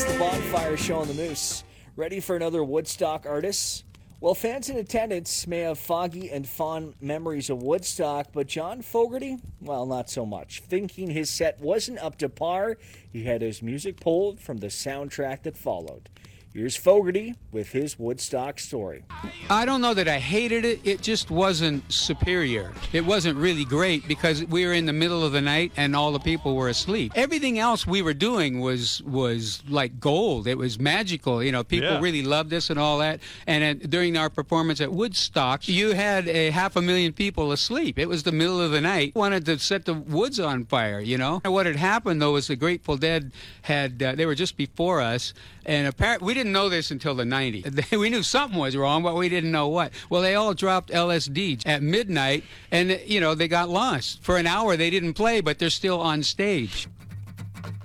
It's the Bonfire Show on the Moose. Ready for another Woodstock artist? Well, fans in attendance may have foggy and fond memories of Woodstock, but John Fogerty, well, not so much. Thinking his set wasn't up to par, he had his music pulled from the soundtrack that followed. Here's Fogerty with his Woodstock story. I don't know that I hated it. It just wasn't superior. It wasn't really great because we were in the middle of the night and all the people were asleep. Everything else we were doing was like gold. It was magical. You know, people really loved us and all that. And during our performance at Woodstock, you had 500,000 people asleep. It was the middle of the night. Wanted to set the woods on fire, you know. What had happened, though, was the Grateful Dead had, they were just before us. And apparently, we didn't know this until the 90s. We knew something was wrong, but we didn't know what. Well, they all dropped LSD at midnight, and, you know, they got lost. For an hour, they didn't play, but they're still on stage.